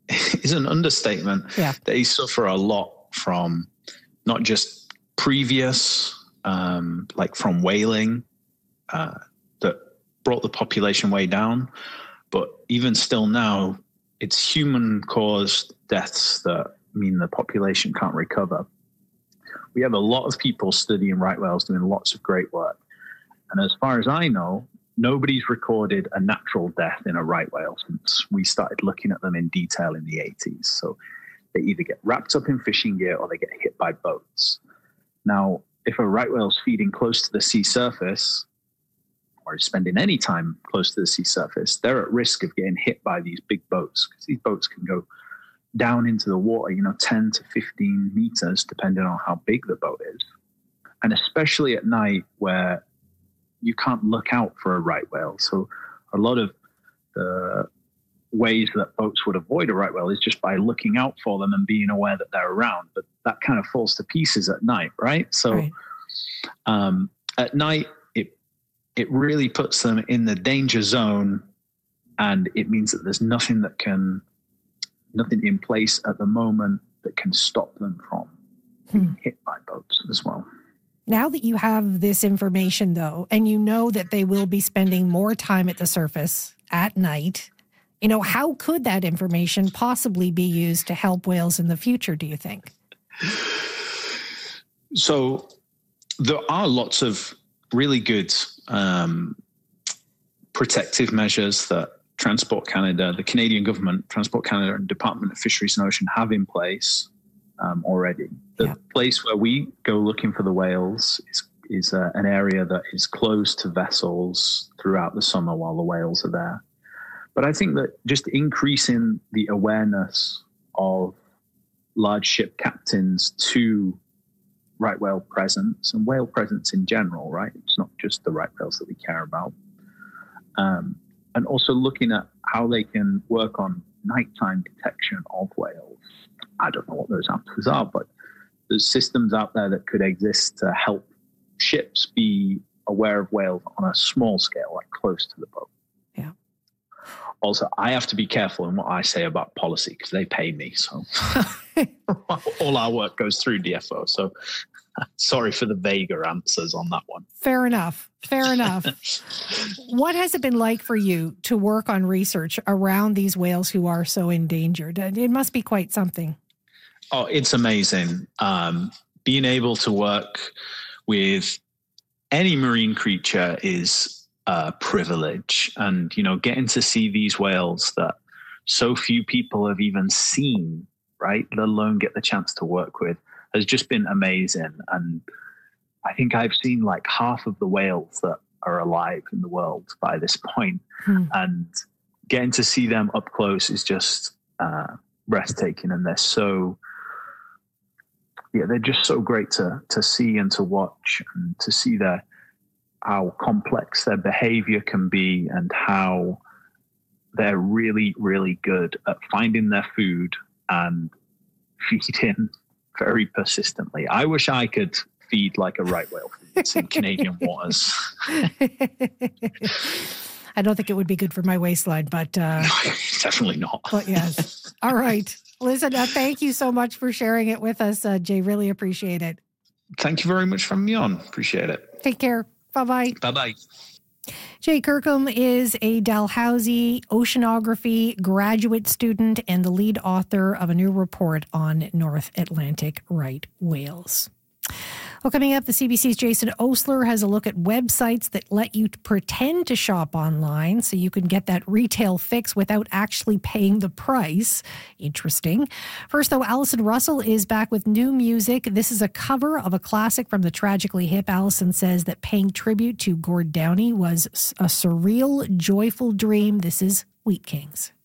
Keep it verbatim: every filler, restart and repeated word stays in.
is an understatement. Yeah. They suffer a lot from not just previous, um, like from whaling uh, that brought the population way down, but even still now, it's human-caused deaths that mean the population can't recover. We have a lot of people studying right whales doing lots of great work. And as far as I know, nobody's recorded a natural death in a right whale since we started looking at them in detail in the eighties. So they either get wrapped up in fishing gear or they get hit by boats. Now, if a right whale's feeding close to the sea surface or is spending any time close to the sea surface, they're at risk of getting hit by these big boats because these boats can go down into the water, you know, ten to fifteen meters, depending on how big the boat is. And especially at night where you can't look out for a right whale. So a lot of the ways that boats would avoid a right whale is just by looking out for them and being aware that they're around. But that kind of falls to pieces at night, right? So right. Um, at night, it it really puts them in the danger zone, and it means that there's nothing that can, nothing in place at the moment that can stop them from being hmm. hit by boats as well. Now that you have this information, though, and you know that they will be spending more time at the surface at night, you know, how could that information possibly be used to help whales in the future, do you think? So there are lots of really good um, protective measures that Transport Canada, the Canadian government, Transport Canada and Department of Fisheries and Ocean have in place um, already. The yeah. place where we go looking for the whales is, is uh, an area that is closed to vessels throughout the summer while the whales are there. But I think that just increasing the awareness of large ship captains to right whale presence and whale presence in general, right? It's not just the right whales that we care about. Um, and also looking at how they can work on nighttime detection of whales. I don't know what those answers are, but there's systems out there that could exist to help ships be aware of whales on a small scale, like close to the boat. Yeah. Also, I have to be careful in what I say about policy because they pay me. So all our work goes through D F O. So sorry for the vaguer answers on that one. Fair enough. Fair enough. What has it been like for you to work on research around these whales who are so endangered? It must be quite something. Oh, it's amazing. Um, being able to work with any marine creature is a privilege. And, you know, getting to see these whales that so few people have even seen, right, let alone get the chance to work with, has just been amazing. And I think I've seen like half of the whales that are alive in the world by this point. Hmm. And getting to see them up close is just uh, breathtaking. And they're so, yeah, they're just so great to to see and to watch and to see their, how complex their behavior can be and how they're really, really good at finding their food and feeding very persistently. I wish I could feed like a right whale feeds in Canadian waters. I don't think it would be good for my waistline, but... Uh, no, definitely not. But yes. All right. Listen, uh, thank you so much for sharing it with us, uh, Jay. Really appreciate it. Thank you very much for having me on. Appreciate it. Take care. Bye-bye. Bye-bye. Jay Kirkham is a Dalhousie oceanography graduate student and the lead author of a new report on North Atlantic right whales. Well, coming up, the C B C's Jason Osler has a look at websites that let you pretend to shop online so you can get that retail fix without actually paying the price. Interesting. First, though, Alison Russell is back with new music. This is a cover of a classic from the Tragically Hip. Alison says that paying tribute to Gord Downie was a surreal, joyful dream. This is Wheat Kings.